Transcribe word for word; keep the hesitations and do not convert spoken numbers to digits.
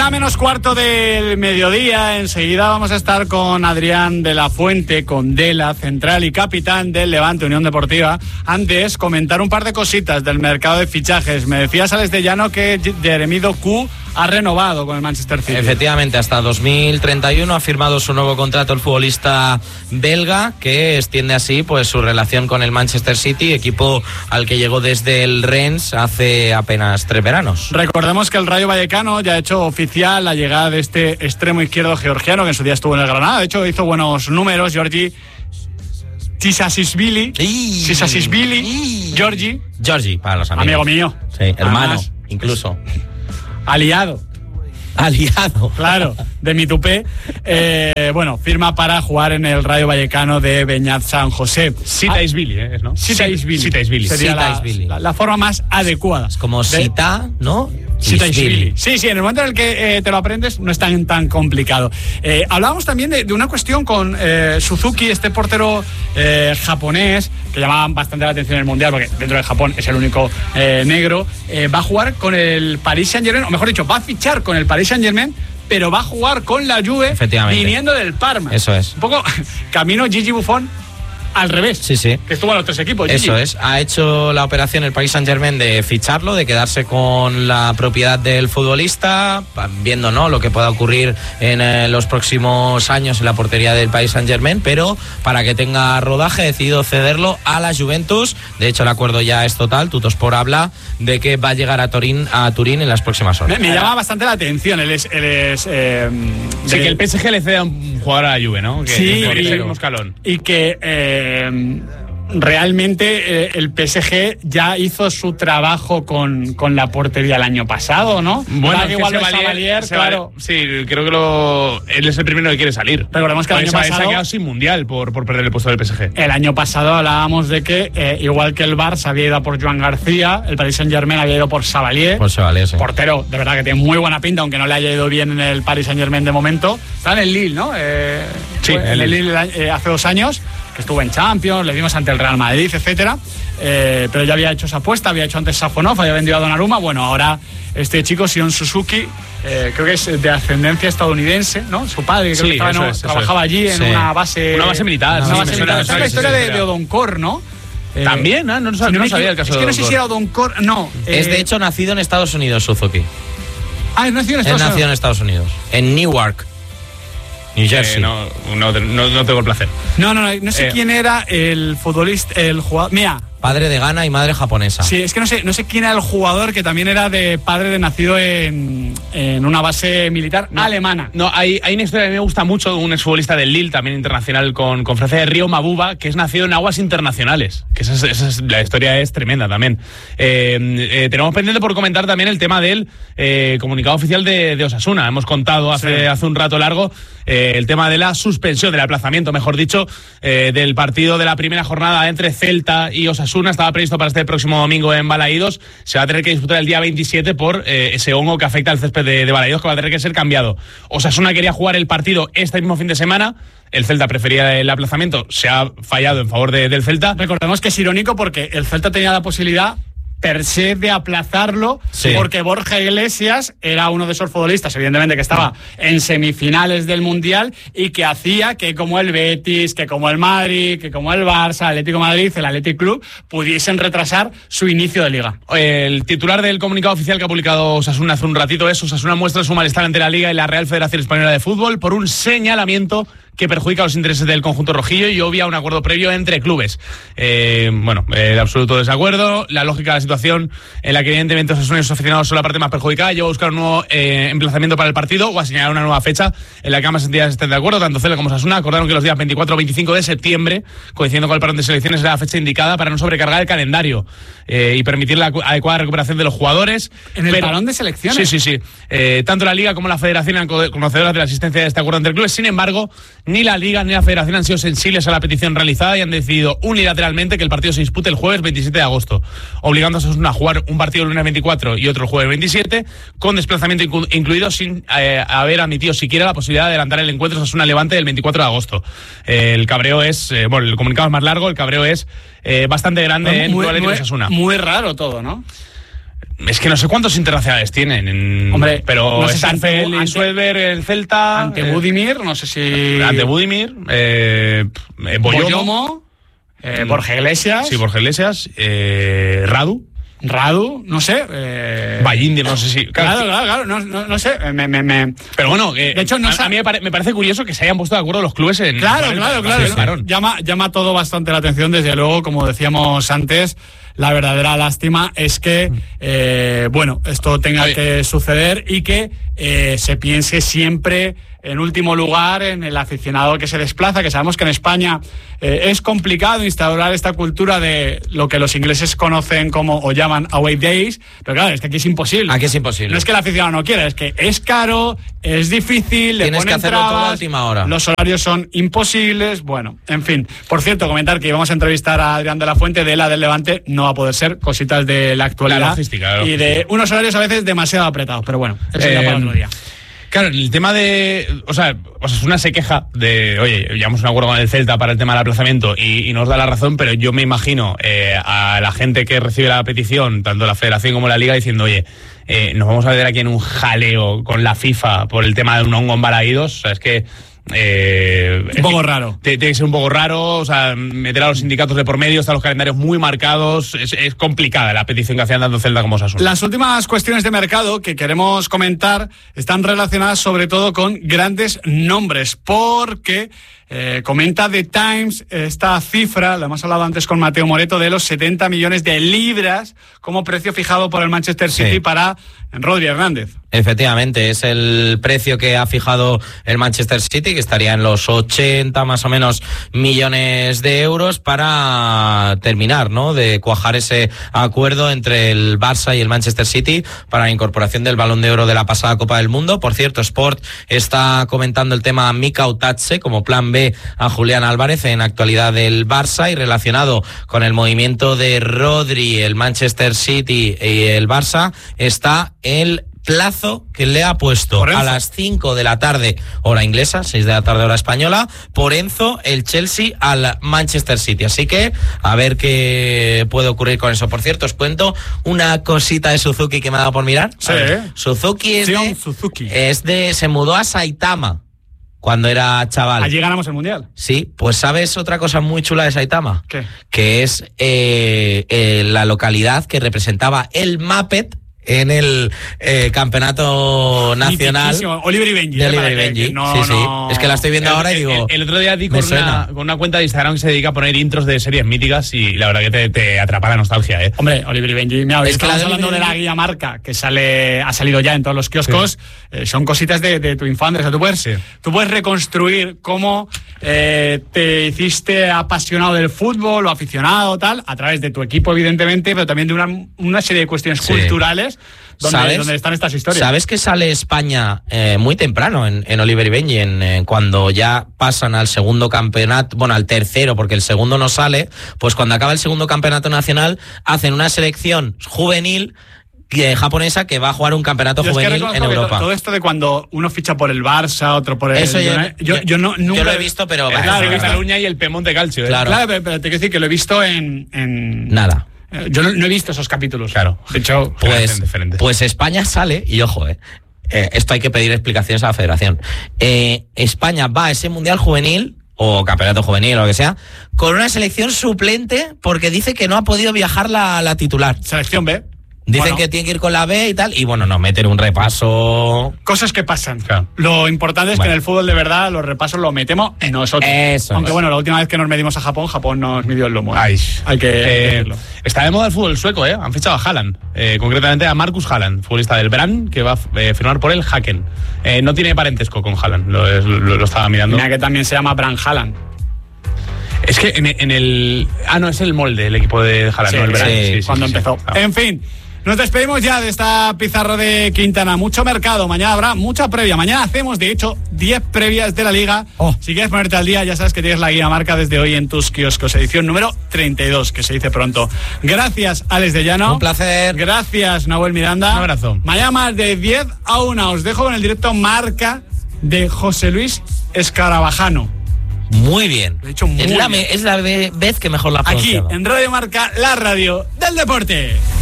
Una menos cuarto del mediodía. Enseguida vamos a estar con Adrián de la Fuente, con Dela, central y capitán del Levante Unión Deportiva. Antes, comentar un par de cositas del mercado de fichajes. Me decías, Alex de Llano, que Jeremy Doku ha renovado con el Manchester City. Efectivamente, hasta dos mil treinta y uno ha firmado su nuevo contrato el futbolista belga, que extiende así pues su relación con el Manchester City, equipo al que llegó desde el Rennes hace apenas tres veranos. Recordemos que el Rayo Vallecano ya ha hecho oficial la llegada de este extremo izquierdo georgiano, que en su día estuvo en el Granada. De hecho, hizo buenos números, Georgi Tsisashvili. Tsisashvili. Georgi. Georgi, para los amigos. Amigo mío. Sí, hermano, Además, incluso. Aliado. Aliado. Claro, de mi tupé. Eh, bueno, firma para jugar en el Rayo Vallecano de Beñat San José. Sitaishvili, ¿eh? ¿no? Sitaishvili. Sitaishvili. Sería la, la, la forma más adecuada. Es como de... Sita, ¿no? Sitaishvili. Sí, sí, en el momento en el que eh, te lo aprendes no es tan, tan complicado. Eh, hablábamos también de, de una cuestión con eh, Suzuki, este portero eh, japonés, que llamaba bastante la atención en el Mundial, porque dentro de Japón es el único eh, negro. Eh, va a jugar con el Paris Saint-Germain, o mejor dicho, va a fichar con el Paris Saint-Germain, pero va a jugar con la Juve viniendo del Parma. Eso es. Un poco camino Gigi Buffon al revés. Sí, sí. Que estuvo en los tres equipos. Gigi. Eso es. Ha hecho la operación el Paris Saint-Germain de ficharlo, de quedarse con la propiedad del futbolista, viendo ¿no? lo que pueda ocurrir en eh, los próximos años en la portería del Paris Saint-Germain, pero para que tenga rodaje ha decidido cederlo a la Juventus. De hecho, el acuerdo ya es total. Tuttosport habla de que va a llegar a Turín, a Turín en las próximas horas. Me, me llama bastante la atención. Él es... Él es eh, sí, de... que el P S G le ceda un jugador a la Juve, ¿no? Que sí, que y, un escalón. y que... Eh, realmente eh, el P S G ya hizo su trabajo con, con la portería el año pasado, ¿no? Bueno, que igual Sevalier, Sevalier, claro. Sí, creo que lo, él es el primero que quiere salir. Recordemos que el año pasado se ha quedado sin mundial por, por perder el puesto del P S G. El año pasado hablábamos de que, eh, igual que el Barça había ido por Joan García, el Paris Saint-Germain había ido por Sevalier. Por Sevalier, sí. Portero, de verdad que tiene muy buena pinta, aunque no le haya ido bien en el Paris Saint-Germain de momento. Está en el Lille, ¿no? Eh, sí, en el Lille eh, hace dos años, que estuvo en Champions, le vimos ante el Real Madrid, etcétera. Eh, pero ya había hecho esa apuesta, había hecho antes Safonov, había vendido a Donnarumma. Bueno, ahora este chico, Sion Suzuki, eh, creo que es de ascendencia estadounidense, ¿no? Su padre, creo sí, que estaba, no, es, trabajaba allí en sí. una base... Una base militar. Una sí, base militar. Esa es la historia de, de Odoncor, ¿no? Eh, También, ¿no? No, no, si no no sabía el caso es de que no sé si era Odoncor, no. Es eh, de hecho nacido en Estados Unidos, Suzuki. Ah, es nacido en Estados es nacido Unidos. en Estados Unidos, en Newark, New Jersey. Eh, no, no, no, no tengo el placer. No, no, no, no sé eh. quién era el futbolista, el jugador. Mira. Padre de Ghana y madre japonesa. Sí, es que no sé, no sé quién era el jugador que también era de padre de nacido en, en una base militar no, alemana. No, hay, hay una historia que me gusta mucho, un exfutbolista del Lille, también internacional con, con Francia, de Río Mabuba, que es nacido en aguas internacionales. Que esa, esa es, la historia es tremenda también. Eh, eh, tenemos pendiente por comentar también el tema del eh, comunicado oficial de, de Osasuna. Hemos contado hace, sí. hace un rato largo eh, el tema de la suspensión, del aplazamiento, mejor dicho, eh, del partido de la primera jornada entre Celta y Osasuna. Estaba previsto para este próximo domingo en Balaídos. Se va a tener que disputar el día veintisiete por eh, ese hongo que afecta al césped de, de Balaídos, que va a tener que ser cambiado. Osasuna quería jugar el partido este mismo fin de semana. El Celta prefería el aplazamiento. Se ha fallado en favor de, del Celta. Recordemos que es irónico porque el Celta tenía la posibilidad per se de aplazarlo, sí. porque Borja Iglesias era uno de esos futbolistas, evidentemente, que estaba en semifinales del Mundial y que hacía que como el Betis, que como el Madrid, que como el Barça, el Atlético de Madrid, el Athletic Club, pudiesen retrasar su inicio de liga. El titular del comunicado oficial que ha publicado Osasuna hace un ratito es: Osasuna muestra su malestar ante la Liga y la Real Federación Española de Fútbol por un señalamiento que perjudica los intereses del conjunto rojillo y obvia un acuerdo previo entre clubes. Eh, bueno, el absoluto desacuerdo, la lógica de la situación en la que evidentemente Osasuna y sus aficionados son la parte más perjudicada, lleva a buscar un nuevo eh, emplazamiento para el partido o a señalar una nueva fecha en la que ambas entidades estén de acuerdo. Tanto Celta como Osasuna acordaron que los días veinticuatro o veinticinco de septiembre, coincidiendo con el parón de selecciones, era la fecha indicada para no sobrecargar el calendario eh, y permitir la adecuada recuperación de los jugadores. ¿En el Pero, parón de selecciones? Sí, sí, sí. Eh, tanto la Liga como la Federación eran conocedoras de la existencia de este acuerdo entre clubes. Sin embargo, ni la Liga ni la Federación han sido sensibles a la petición realizada y han decidido unilateralmente que el partido se dispute el jueves veintisiete de agosto, obligando a Osasuna a jugar un partido el lunes veinticuatro y otro el jueves veintisiete, con desplazamiento inclu- incluido, sin eh, haber admitido siquiera la posibilidad de adelantar el encuentro Osasuna-Levante del veinticuatro de agosto. Eh, el cabreo es, eh, bueno, el comunicado es más largo, el cabreo es eh, bastante grande en muy, Atlético muy, Osasuna. Muy raro todo, ¿no? Es que no sé cuántos internacionales tienen. En, Hombre, pero no sé si Starfel ante- y Sueber, el Celta. Ante eh, Budimir, no sé si... Ante Budimir. Eh, eh, Boyomo. Boyomo, eh, Borja Iglesias, Sí, Borja Iglesias. Eh, Radu. Radu, no sé. Eh... Vallindir, no sé si. Claro, claro, claro, no, no, no sé. Me, me, me... Pero bueno, eh, De hecho, no a, sa- a mí me, pare- me parece curioso que se hayan puesto de acuerdo los clubes en. Claro, en el- claro, en claro. el parón. Llama, llama todo bastante la atención, desde luego, como decíamos antes. La verdadera lástima es que, eh, bueno, esto tenga Oye. que suceder y que eh, se piense siempre en último lugar en el aficionado que se desplaza, que sabemos que en España eh, es complicado instaurar esta cultura de lo que los ingleses conocen como o llaman away days, pero claro, es que aquí es imposible. Aquí es imposible. No es que el aficionado no quiera, es que es caro, es difícil, le Tienes que ponen hacerlo todo a trabas, última hora. los horarios son imposibles, bueno, en fin. Por cierto, comentar que íbamos a entrevistar a Adrián de la Fuente de la del Levante, no va a poder ser, cositas de la actualidad. La logística, la y de logística. unos horarios a veces demasiado apretados, pero bueno, eso ya Eh, para otro día. Claro, el tema de. O sea, Osasuna se queja de. Oye, llegamos a un acuerdo con el Celta para el tema del aplazamiento y, y nos da la razón, pero yo me imagino eh, a la gente que recibe la petición, tanto la Federación como la Liga, diciendo, oye, eh, nos vamos a ver aquí en un jaleo con la FIFA por el tema de un hongo en Balaídos. O sea, es que. Eh, Un poco raro. Tiene que ser un poco raro, o sea, meter a los sindicatos de por medio, están los calendarios muy marcados. Es, es complicada la petición que hacían tanto Celta como Osasuna. Las últimas cuestiones de mercado que queremos comentar están relacionadas sobre todo con grandes nombres, porque eh, comenta The Times esta cifra, la hemos hablado antes con Mateo Moreto, de los setenta millones de libras como precio fijado por el Manchester City Sí. para Rodri Hernández. Efectivamente, es el precio que ha fijado el Manchester City, que estaría en los ochenta más o menos millones de euros para terminar, ¿no?, de cuajar ese acuerdo entre el Barça y el Manchester City para la incorporación del Balón de Oro de la pasada Copa del Mundo. Por cierto, Sport está comentando el tema Mika Otatse como plan B a Julián Álvarez en actualidad del Barça, y relacionado con el movimiento de Rodri, el Manchester City y el Barça está el plazo que le ha puesto Por Enzo. a las cinco de la tarde hora inglesa, seis de la tarde hora española, por Enzo, el Chelsea al Manchester City. Así que a ver qué puede ocurrir con eso. Por cierto, os cuento una cosita de Suzuki que me ha dado por mirar. Sí. A ver, Suzuki es Sion de, Suzuki. es de se mudó a Saitama cuando era chaval. Allí ganamos el Mundial. Sí, pues ¿sabes otra cosa muy chula de Saitama? ¿Qué? Que es eh, eh, la localidad que representaba el Muppet en el eh, campeonato nacional Mitiquísimo. Oliver y Benji. de ¿eh? Oliver Para y que- Benji. que no, sí, sí. no- Es que la estoy viendo El- ahora y el- digo... El, el otro día di me con suena. una, con una cuenta de Instagram que se dedica a poner intros de series míticas y la verdad que te, te atrapa la nostalgia, ¿eh? Hombre, Oliver y Benji, mira, Es que la estamos de hablando Oliver de y la Benji- guía marca que sale, ha salido ya en todos los kioscos, eh, son cositas de, de tu infancia. O sea, tú puedes, Sí. tú puedes reconstruir cómo eh, te hiciste apasionado del fútbol o aficionado tal, a través de tu equipo, evidentemente, pero también de una, una serie de cuestiones Sí. culturales donde, ¿Sabes? donde están estas historias. ¿Sabes que sale España eh, muy temprano en, en Oliver y Benji? En, eh, cuando ya pasan al segundo campeonato, bueno, al tercero, porque el segundo no sale, pues cuando acaba el segundo campeonato nacional, hacen una selección juvenil eh, japonesa que va a jugar un campeonato Yo es que juvenil reconozco en que to- Europa. todo esto de cuando uno ficha por el Barça, otro por el Eso yo- United, yo, yo- yo no, nunca yo lo he visto, pero... El bah, claro, Castilla y claro. Cataluña y el Pemonte Calcio, ¿eh? Claro. Claro, pero, pero te quiero decir que lo he visto en... en- Nada. Eh, Yo no, no he visto esos capítulos. Claro. De hecho, Pues, diferente. pues España sale, y ojo, eh, eh, esto hay que pedir explicaciones a la federación. Eh, España va a ese mundial juvenil, o campeonato juvenil, o lo que sea, con una selección suplente porque dice que no ha podido viajar la, la titular. selección B. Dicen Bueno, que tiene que ir con la B y tal, y bueno, nos meten un repaso. cosas que pasan. Claro. Lo importante es Bueno. que en el fútbol de verdad los repasos los metemos nosotros. Eso Aunque es. bueno, la última vez que nos medimos a Japón, Japón nos midió el lomo. ¿eh? Ay. Hay que Eh, decirlo. está de moda el fútbol sueco, ¿eh? Han fichado a Haaland, eh, concretamente a Marcus Haaland, futbolista del Brann, que va a eh, firmar por el Haken. Eh, no tiene parentesco con Haaland, lo, es- lo- lo estaba mirando. Mira que también se llama Bran Haaland. Es que en, en el... Ah, no, es el molde, el equipo de Haaland, Sí, no el Brann. sí, cuando empezó. Ah. En fin. Nos despedimos ya de esta pizarra de Quintana. Mucho mercado. Mañana habrá mucha previa. Mañana hacemos, de hecho, diez previas de la Liga. Oh. Si quieres ponerte al día, ya sabes que tienes la guía marca desde hoy en tus kioscos. Edición número treinta y dos, que se dice pronto. Gracias, Alex de Llano. Un placer. Gracias, Nahuel Miranda. Un abrazo. Mañana más de diez a una. Os dejo con el directo marca de José Luis Escarabajano. Muy bien. Lo he dicho muy es, la, bien. me- es la ve- vez que mejor la Aquí, pronunciado. en Radio Marca, la radio del deporte.